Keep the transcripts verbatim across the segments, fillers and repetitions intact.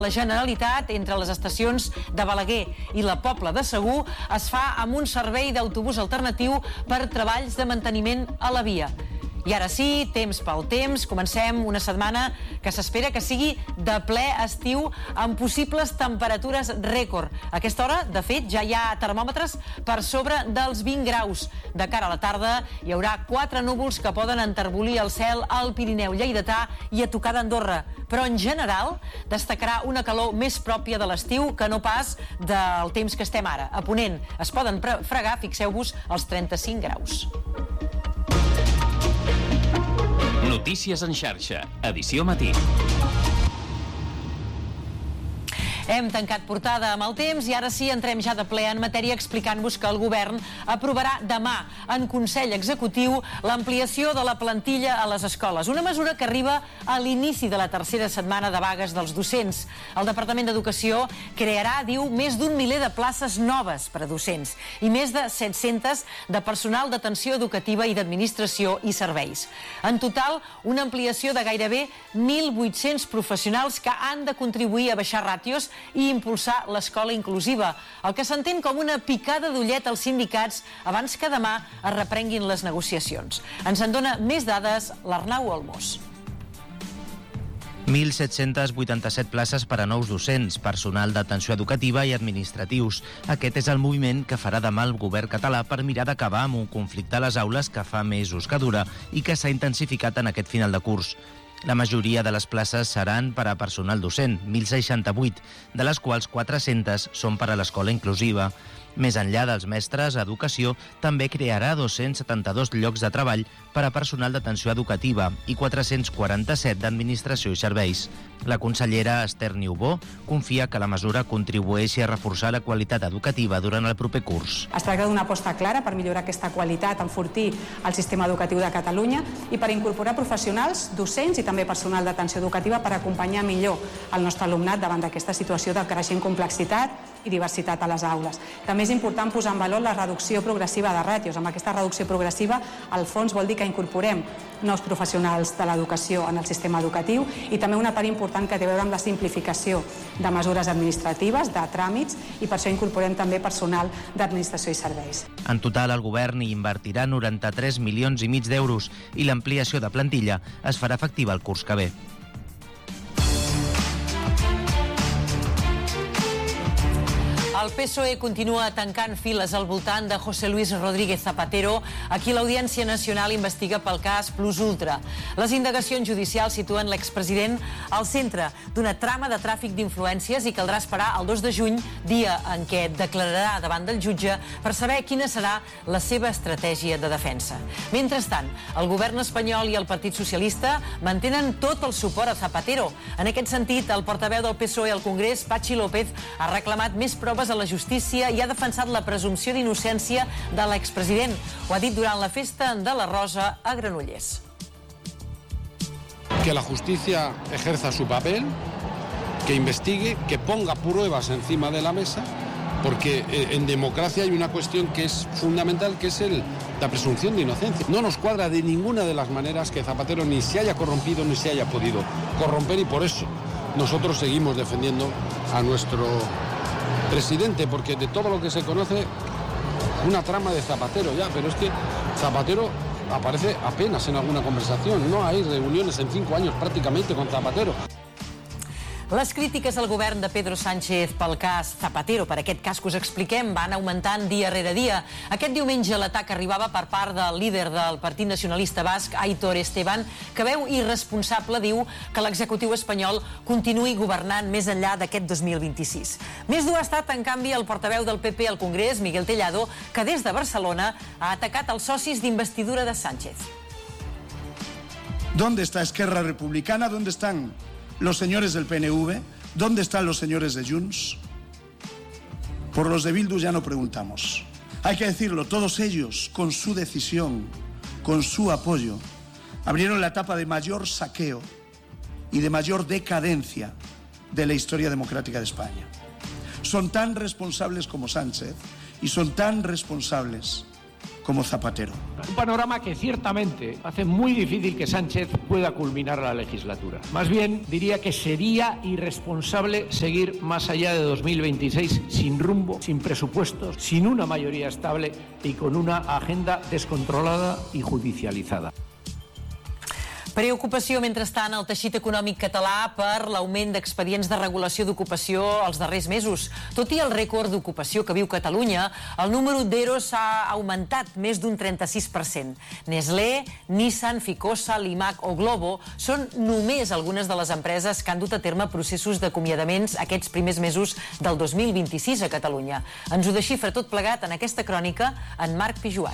La Generalitat, entre les estacions de Balaguer i la Pobla de Segur, es fa amb un servei d'autobús alternatiu per treballs de manteniment a la via. I ara sí, temps pel temps, comencem una setmana que s'espera que sigui de ple estiu amb possibles temperatures rècord. A aquesta hora, de fet, ja hi ha termòmetres per sobre dels vint graus. De cara a la tarda hi haurà quatre núvols que poden enterbolir el cel al Pirineu lleidatà i a tocar d'Andorra. Però en general destacarà una calor més pròpia de l'estiu que no pas del temps que estem ara. A Ponent es poden fregar, fixeu-vos, els trenta-cinc graus. Notícies en xarxa, edició matí. Hem tancat portada amb el temps i ara sí entrem ja de ple en matèria explicant-vos que el govern aprovarà demà en Consell Executiu l'ampliació de la plantilla a les escoles. Una mesura que arriba a l'inici de la tercera setmana de vagues dels docents. El Departament d'Educació crearà, diu, més d'un miler de places noves per a docents i més de set-centes de personal d'atenció educativa i d'administració i serveis. En total, una ampliació de gairebé mil vuit-cents professionals que han de contribuir a baixar ràtios i impulsar l'escola inclusiva, el que s'entén com una picada d'ullet als sindicats abans que demà es reprenguin les negociacions. Ens en dona més dades l'Arnau Olmos. mil set-cents vuitanta-set places per a nous docents, personal d'atenció educativa i administratius. Aquest és el moviment que farà demà el govern català per mirar d'acabar amb un conflicte a les aules que fa mesos que dura i que s'ha intensificat en aquest final de curs. La majoria de les places seran per a personal docent, mil seixanta-vuit, de les quals quatre-centes són per a l'escola inclusiva. Més enllà dels mestres, Educació també crearà dos-cents setanta-dos llocs de treball per a personal d'atenció educativa i quatre-cents quaranta-set d'administració i serveis. La consellera Esther Niubó confia que la mesura contribueixi a reforçar la qualitat educativa durant el proper curs. Es tracta d'una aposta clara per millorar aquesta qualitat, enfortir el sistema educatiu de Catalunya i per incorporar professionals, docents i també personal d'atenció educativa per acompanyar millor el nostre alumnat davant d'aquesta situació de creixent complexitat i diversitat a les aules. També és important posar en valor la reducció progressiva de ràtios. Amb aquesta reducció progressiva, al fons vol dir que incorporem nous professionals de l'educació en el sistema educatiu i també una part important que té a veure amb la simplificació de mesures administratives, de tràmits, i per això incorporem també personal d'administració i serveis. En total, el govern hi invertirà noranta-tres milions i mig d'euros i l'ampliació de plantilla es farà efectiva el curs que ve. El P S O E continua tancant files al voltant de José Luis Rodríguez Zapatero, a qui l'Audiència Nacional investiga pel cas Plus Ultra. Les indagacions judicials situen l'expresident al centre d'una trama de tràfic d'influències i caldrà esperar el dos de juny, dia en què declararà davant del jutge per saber quina serà la seva estratègia de defensa. Mentrestant, el govern espanyol i el Partit Socialista mantenen tot el suport a Zapatero. En aquest sentit, el portaveu del P S O E al Congrés, Patxi López, ha reclamat més proves a la justícia i ha defensat la presumpció d'innocència de l'expresident. Ho ha dit durant la festa de la Rosa a Granollers. Que la justicia ejerza su papel, que investigue, que ponga pruebas encima de la mesa, porque en democracia hay una cuestión que es fundamental, que es el, la presunción de inocencia. No nos cuadra de ninguna de las maneras que Zapatero ni se haya corrompido ni se haya podido corromper, y por eso nosotros seguimos defendiendo a nuestro presidente, porque de todo lo que se conoce, una trama de Zapatero ya, pero es que Zapatero aparece apenas en alguna conversación, no hay reuniones en cinco años prácticamente con Zapatero. Les crítiques al govern de Pedro Sánchez pel cas Zapatero, per aquest cas que us expliquem, van augmentant dia rere dia. Aquest diumenge l'atac arribava per part del líder del Partit Nacionalista Basc, Aitor Esteban, que veu irresponsable, diu, que l'executiu espanyol continuï governant més enllà d'aquest dos mil vint-i-sis. Més dur ha estat, en canvi, el portaveu del P P al Congrés, Miguel Tellado, que des de Barcelona ha atacat els socis d'investidura de Sánchez. ¿Dónde está Esquerra Republicana? ¿Dónde están los señores del P N V? ¿Dónde están los señores de Junts? Por los de Bildu ya no preguntamos. Hay que decirlo, todos ellos, con su decisión, con su apoyo, abrieron la etapa de mayor saqueo y de mayor decadencia de la historia democrática de España. Son tan responsables como Sánchez y son tan responsables como Zapatero. Un panorama que ciertamente hace muy difícil que Sánchez pueda culminar la legislatura. Más bien, diría que sería irresponsable seguir más allá de dos mil veintiséis sin rumbo, sin presupuestos, sin una mayoría estable y con una agenda descontrolada y judicializada. Preocupació, mentrestant, al teixit econòmic català per l'augment d'expedients de regulació d'ocupació els darrers mesos. Tot i el rècord d'ocupació que viu Catalunya, el número d'E R Os ha augmentat més d'un trenta-sis per cent. Nestlé, Nissan, Ficosa, Limac o Glovo són només algunes de les empreses que han dut a terme processos d'acomiadaments aquests primers mesos del dos mil vint-i-sis a Catalunya. Ens ho desxifra tot plegat en aquesta crònica en Marc Pijuan.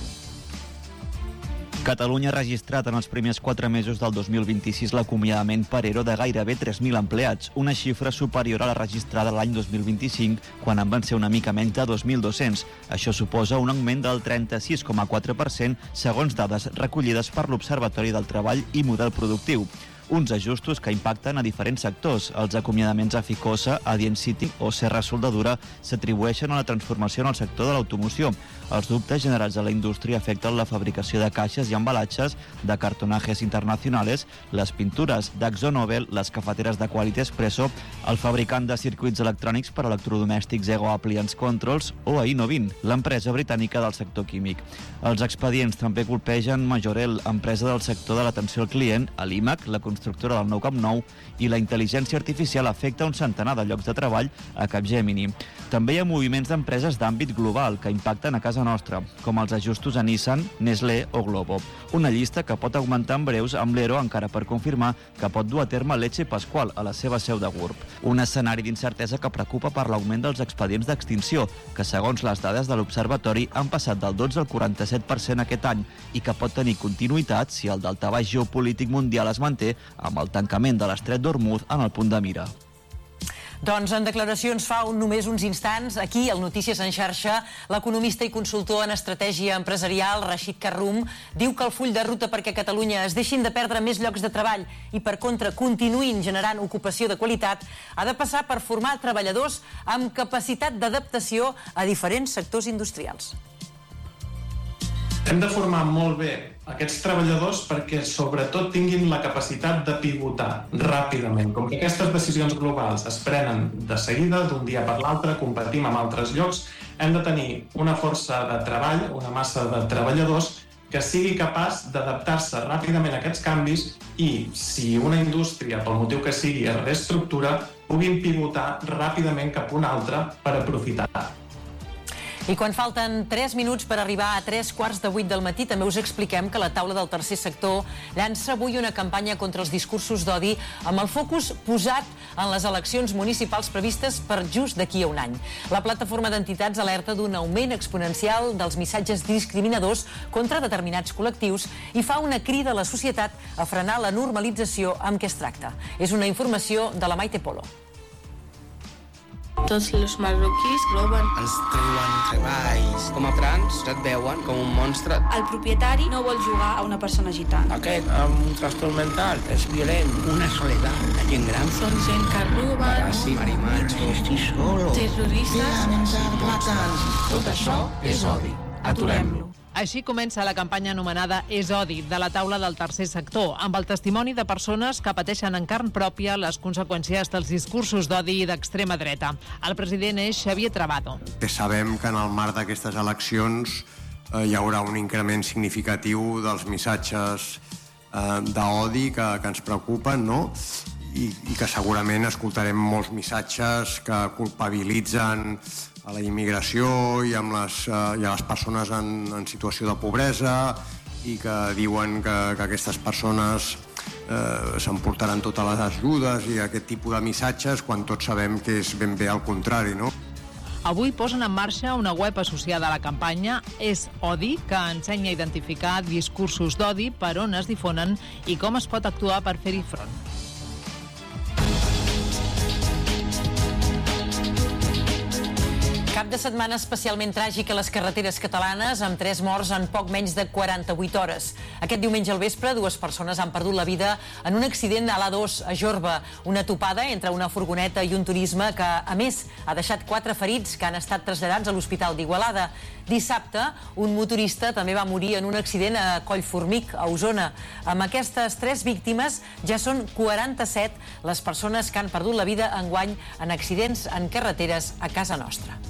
Catalunya ha registrat en els primers quatre mesos del dos mil vint-i-sis l'acomiadament per E R O de gairebé tres mil empleats, una xifra superior a la registrada l'any dos mil vint-i-cinc, quan en van ser una mica menys de dos mil dos-cents. Això suposa un augment del trenta-sis coma quatre per cent, segons dades recollides per l'Observatori del Treball i Model Productiu. Uns ajustos que impacten a diferents sectors. Els acomiadaments a Ficosa, Adient City o Serra Soldadura s'atribueixen a la transformació en el sector de l'automoció. Els dubtes generats a la indústria afecten la fabricació de caixes i embalatges de cartonajes internacionales, les pintures d'Akzo-Nobel, les cafeteres de Quality Espresso, el fabricant de circuits electrònics per electrodomèstics Ego Appliance Controls o a Innovin, l'empresa britànica del sector químic. Els expedients també colpegen Majorel, empresa del sector de l'atenció al client, a l'Imac, la constructora del nou Camp Nou, i la intel·ligència artificial afecta un centenar de llocs de treball a Capgemini. També hi ha moviments d'empreses d'àmbit global que impacten a casa nostra, com els ajustos a Nissan, Nestlé o Glovo. Una llista que pot augmentar en breus amb l'E R O encara per confirmar que pot dur a terme Leche Pascual a la seva seu de Gurb. Un escenari d'incertesa que preocupa per l'augment dels expedients d'extinció, que segons les dades de l'Observatori han passat del dotze al quaranta-set per cent aquest any i que pot tenir continuïtat si el daltabaix geopolític mundial es manté amb el tancament de l'estret d'Hormuz en el punt de mira. Doncs en declaracions fa un, només uns instants, aquí al Notícies en xarxa, l'economista i consultor en estratègia empresarial, Rashid Karrum, diu que el full de ruta perquè a Catalunya es deixin de perdre més llocs de treball i, per contra, continuïn generant ocupació de qualitat, ha de passar per formar treballadors amb capacitat d'adaptació a diferents sectors industrials. Hem de formar molt bé aquests treballadors perquè sobretot tinguin la capacitat de pivotar ràpidament. Com que aquestes decisions globals es prenen de seguida, d'un dia per l'altre, competim amb altres llocs, hem de tenir una força de treball, una massa de treballadors que sigui capaç d'adaptar-se ràpidament a aquests canvis i, si una indústria, pel motiu que sigui, es reestructura, puguin pivotar ràpidament cap a una altra per aprofitar. I quan falten tres minuts per arribar a tres quarts de vuit del matí, també us expliquem que la taula del tercer sector llança avui una campanya contra els discursos d'odi amb el focus posat en les eleccions municipals previstes per just d'aquí a un any. La plataforma d'entitats alerta d'un augment exponencial dels missatges discriminadors contra determinats col·lectius i fa una crida a la societat a frenar la normalització amb què es tracta. És una informació de la Maite Polo. Tots els marroquís roben. Ens treuen treballs. Com a trans et veuen com un monstre. El propietari no vol jugar a una persona gitana. Aquest amb un trastorn mental és violent. Una soledat, la gent gran. Són gent que roben. Paràsit, marimatxos, terroristes. Tot això és odi. Aturem-lo. Així comença la campanya anomenada És odi, de la taula del tercer sector, amb el testimoni de persones que pateixen en carn pròpia les conseqüències dels discursos d'odi d'extrema dreta. El president és Xavier Trabado. Sabem que en el marc d'aquestes eleccions eh, hi haurà un increment significatiu dels missatges eh, d'odi que, que ens preocupen, no? I, i que segurament escoltarem molts missatges que culpabilitzen a la immigració i, amb les, eh, i a les persones en, en situació de pobresa i que diuen que, que aquestes persones eh, s'emportaran totes les ajudes i aquest tipus de missatges quan tots sabem que és ben bé al contrari, no? Avui posen en marxa una web associada a la campanya És odi, que ensenya a identificar discursos d'odi, per on es difonen i com es pot actuar per fer-hi front. Cap Cap de setmana especialment tràgic a les carreteres catalanes, amb tres morts en poc menys de quaranta-vuit hores. Aquest diumenge al vespre, dues persones han perdut la vida en un accident a l'A dos a Jorba, una topada entre una furgoneta i un turisme que, a més, ha deixat quatre ferits que han estat traslladats a l'Hospital d'Igualada. Dissabte, un motorista també va morir en un accident a Collformic, a Osona. Amb aquestes tres víctimes ja són quaranta-set les persones que han perdut la vida enguany en accidents en carreteres a casa nostra.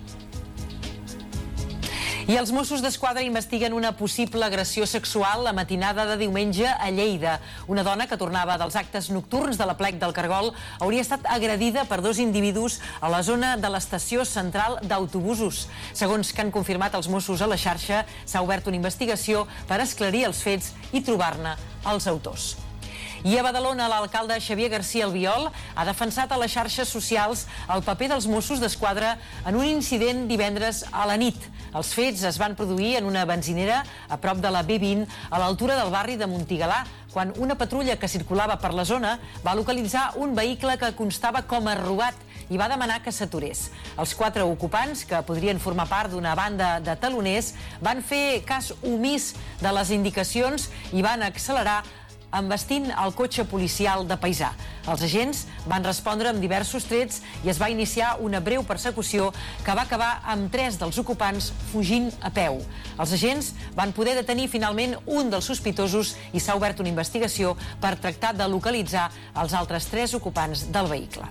I els Mossos d'Esquadra investiguen una possible agressió sexual la matinada de diumenge a Lleida. Una dona que tornava dels actes nocturns de l'Aplec del Cargol hauria estat agredida per dos individus a la zona de l'estació central d'autobusos. Segons que han confirmat els Mossos a la xarxa, s'ha obert una investigació per esclarir els fets i trobar-ne els autors. I a Badalona, l'alcalde Xavier García Albiol ha defensat a les xarxes socials el paper dels Mossos d'Esquadra en un incident divendres a la nit. Els fets es van produir en una benzinera a prop de la B vint, a l'altura del barri de Montigalà, quan una patrulla que circulava per la zona va localitzar un vehicle que constava com a robat i va demanar que s'aturés. Els quatre ocupants, que podrien formar part d'una banda de taloners, van fer cas omís de les indicacions i van accelerar embestint el cotxe policial de paisà. Els agents van respondre amb diversos trets i es va iniciar una breu persecució que va acabar amb tres dels ocupants fugint a peu. Els agents van poder detenir finalment un dels sospitosos i s'ha obert una investigació per tractar de localitzar els altres tres ocupants del vehicle.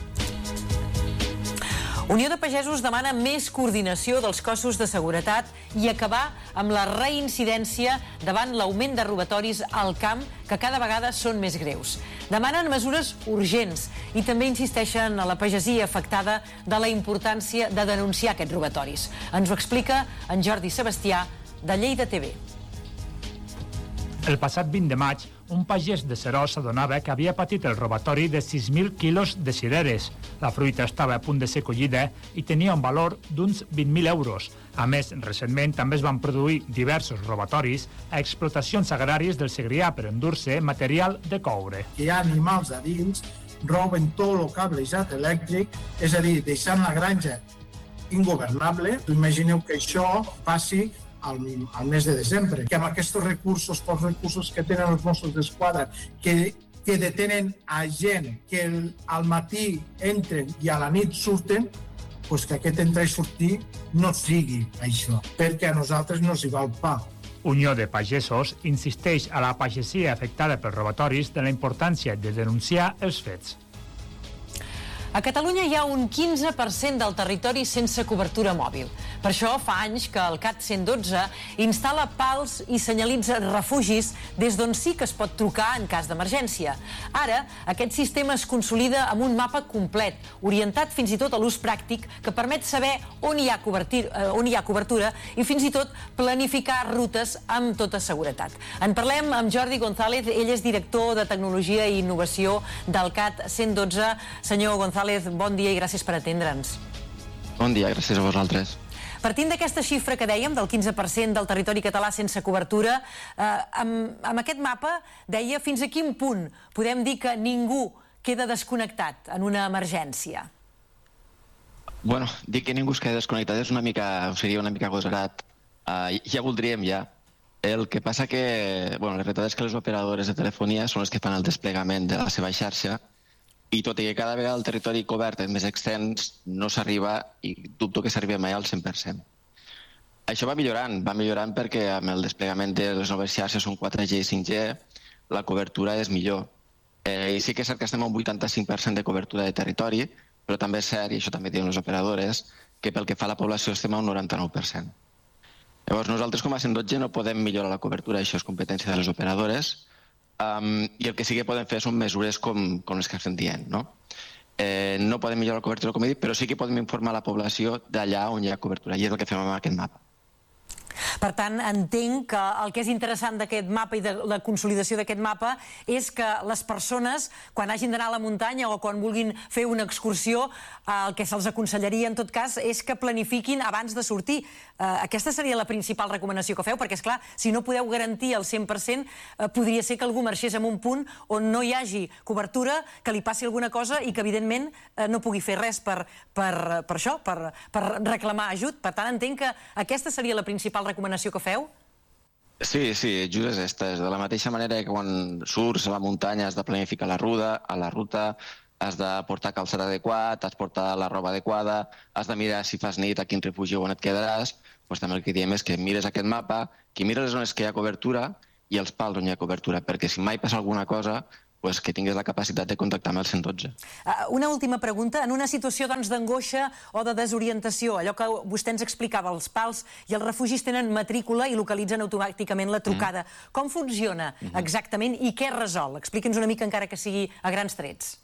Unió de Pagesos demana més coordinació dels cossos de seguretat i acabar amb la reincidència davant l'augment de robatoris al camp, que cada vegada són més greus. Demanen mesures urgents i també insisteixen a la pagesia afectada de la importància de denunciar aquests robatoris. Ens ho explica en Jordi Sebastià, de Lleida T V. El passat vint de maig, un pagès de Seròs s'adonava que havia patit el robatori de sis mil quilos de cireres. La fruita estava a punt de ser collida i tenia un valor d'uns vint mil euros. A més, recentment també es van produir diversos robatoris a explotacions agràries del Segrià per endur-se material de coure. Hi ha animals a dins, roben tot el cablejat elèctric, és a dir, deixant la granja ingovernable. Imagineu que això passi al, al mes de desembre, que amb aquests recursos, pocs recursos que tenen els Mossos d'Esquadra, que, que detenen a gent que el, al matí entren i a la nit surten, pues que aquest entrar i sortir no sigui això, perquè a nosaltres no s'hi va el pa. Unió de Pagesos insisteix a la pagesia afectada pels robatoris de la importància de denunciar els fets. A Catalunya hi ha un quinze per cent del territori sense cobertura mòbil. Per això fa anys que el CAT cent dotze instal·la pals i senyalitza refugis des d'on sí que es pot trucar en cas d'emergència. Ara, aquest sistema es consolida amb un mapa complet, orientat fins i tot a l'ús pràctic, que permet saber on hi ha cobertura, on hi ha cobertura i fins i tot planificar rutes amb tota seguretat. En parlem amb Jordi González, ell és director de Tecnologia i Innovació del CAT cent dotze. Senyor González, bon dia i gràcies per atendre'ns. Bon dia, gràcies a vosaltres. Partint d'aquesta xifra que dèiem, del quinze per cent del territori català sense cobertura, eh, amb, amb aquest mapa deia fins a quin punt podem dir que ningú queda desconnectat en una emergència? Bueno, dir que ningú es queda desconnectat és una mica, seria una mica agosarat. Uh, ja voldríem ja. El que passa que, bueno, la veritat és que les operadores de telefonia són les que fan el desplegament de la seva xarxa, i tot i que cada vegada el territori cobert és més extens, no s'arriba, i dubto que s'arribi mai al cent per cent. Això va millorant, va millorant perquè amb el desplegament de les noves xarxes, són quatre G i cinc G, la cobertura és millor. Eh, I sí que és cert que estem a un vuitanta-cinc per cent de cobertura de territori, però també és cert, i això també diuen les operadores, que pel que fa a la població estem a un noranta-nou per cent. Llavors, nosaltres com a cent dotze no podem millorar la cobertura, això és competència de les operadores, Um, i el que sí que podem fer són mesures com, com les que estem dient, no? Eh, no podem millorar la cobertura, com he dit, però sí que podem informar la població d'allà on hi ha cobertura, i és el que fem amb aquest mapa. Per tant, entenc que el que és interessant d'aquest mapa i de la consolidació d'aquest mapa és que les persones, quan hagin d'anar a la muntanya o quan vulguin fer una excursió, el que se'ls aconsellaria, en tot cas, és que planifiquin abans de sortir. Aquesta seria la principal recomanació que feu, perquè, esclar, si no podeu garantir el cent per cent, podria ser que algú marxés en un punt on no hi hagi cobertura, que li passi alguna cosa i que, evidentment, no pugui fer res per això, per reclamar ajut. Per tant, entenc que aquesta seria la principal recomanació que feu? Sí, sí, just és aquesta. És de la mateixa manera que quan surts a la muntanya has de planificar la ruta, a la ruta has de portar calçat adequat, has de portar la roba adequada, has de mirar si fas nit a quin refugi on et quedaràs. Doncs també el que diem és que mires aquest mapa, que mires les zones que hi ha cobertura i els pals on hi ha cobertura, perquè si mai passa alguna cosa, pues que tinguis la capacitat de contactar amb el cent dotze. Una última pregunta. En una situació d'angoixa o de desorientació, allò que vostè ens explicava, els pals i els refugis tenen matrícula i localitzen automàticament la trucada. Com funciona exactament i què resol? Expliqui'ns una mica, encara que sigui a grans trets.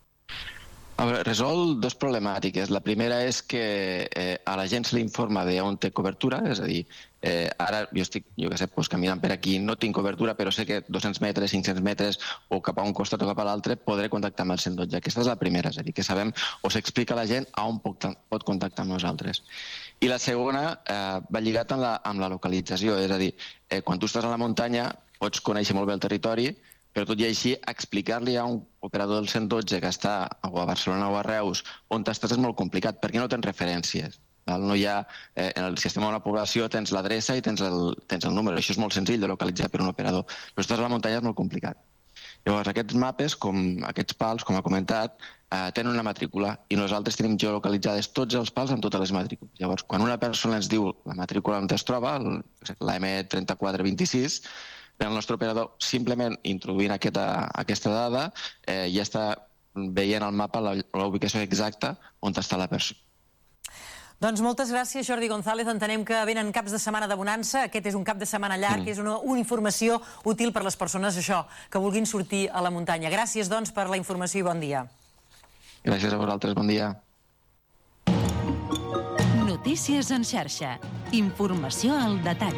A veure, resol dues problemàtiques. La primera és que a la gent se li informa d'on té cobertura, és a dir, ara jo estic, jo que sé, caminant per aquí, no tinc cobertura, però sé que dos-cents metres, cinc-cents metres, o cap a un costat o cap a l'altre, podré contactar amb el cent dotze. Aquesta és la primera, és a dir, que sabem o s'explica a la gent on pot contactar amb nosaltres. I la segona va lligat amb la localització, és a dir, quan tu estàs a la muntanya pots conèixer molt bé el territori, però tot i així explicar-li a un operador del cent dotze que està a Barcelona o a Reus on estàs és molt complicat, perquè no tens referències. No hi ha, en el sistema de la població tens l'adreça i tens el número. Això és molt senzill de localitzar per un operador, però si estàs a la muntanya és molt complicat. Llavors, aquests mapes, com aquests pals, com ha comentat, tenen una matrícula i nosaltres tenim geolocalitzades tots els pals amb totes les matrícules. Llavors, quan una persona ens diu la matrícula on es troba, la eme trenta-quatre vint-i-sis, el nostre operador, simplement introduint aquesta dada, ja està veient al mapa la ubicació exacta on està la persona. Doncs moltes gràcies, Jordi González. Entenem que venen caps de setmana de bonança. Aquest és un cap de setmana llarg, és una informació útil per les persones, això, que vulguin sortir a la muntanya. Gràcies, doncs, per la informació i bon dia. Gràcies a vosaltres, bon dia. Notícies en xarxa. Informació al detall.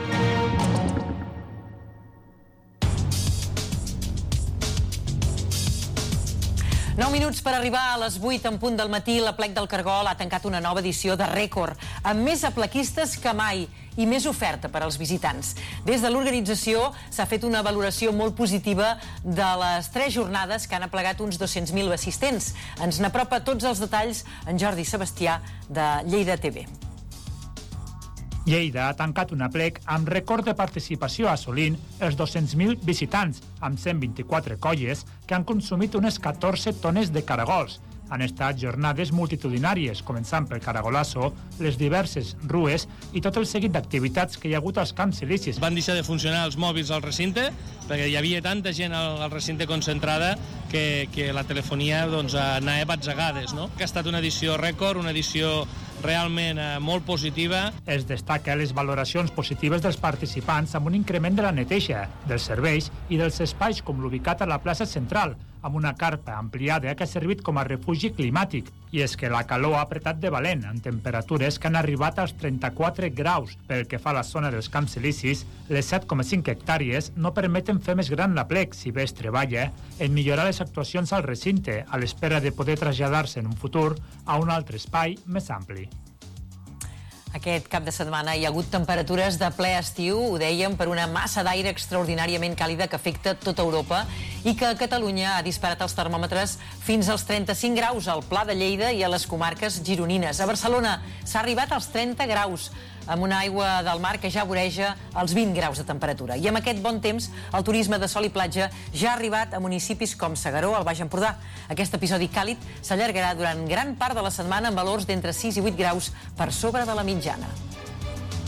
nou minuts per arribar a les vuit en punt del matí. L'Aplec del Cargol ha tancat una nova edició de rècord, amb més aplequistes que mai i més oferta per als visitants. Des de l'organització s'ha fet una valoració molt positiva de les tres jornades que han aplegat uns dos-cents mil assistents. Ens n'apropa tots els detalls en Jordi Sebastià, de Lleida T V. Lleida ha tancat un aplec amb rècord de participació assolint els dos-cents mil visitants, amb cent vint-i-quatre colles que han consumit unes catorze tones de caragols. Han estat jornades multitudinàries, començant pel caragolasso, les diverses rues i tot el seguit d'activitats que hi ha hagut als camps silicis. Van deixar de funcionar els mòbils al recinte, perquè hi havia tanta gent al recinte concentrada que, que la telefonia doncs, anava batzegades. No? Ha estat una edició rècord, una edició realment eh, molt positiva. Es destaca les valoracions positives dels participants amb un increment de la neteja, dels serveis i dels espais com l'ubicat a la plaça central, amb una carpa ampliada que ha servit com a refugi climàtic. I és que la calor ha apretat de valent, amb temperatures que han arribat als trenta-quatre graus. Pel que fa a la zona dels camps silicis, les set coma cinc hectàrees no permeten fer més gran l'aplec, si bé es treballa en millorar les actuacions al recinte, a l'espera de poder traslladar-se en un futur a un altre espai més ampli. Aquest cap de setmana hi ha hagut temperatures de ple estiu, ho dèiem, per una massa d'aire extraordinàriament càlida que afecta tota Europa i que a Catalunya ha disparat els termòmetres fins als trenta-cinc graus al Pla de Lleida i a les comarques gironines. A Barcelona s'ha arribat als trenta graus, amb una aigua del mar que ja voreja els vint graus de temperatura. I amb aquest bon temps, el turisme de sol i platja ja ha arribat a municipis com S'Agaró, al Baix Empordà. Aquest episodi càlid s'allargarà durant gran part de la setmana amb valors d'entre sis i vuit graus per sobre de la mitjana.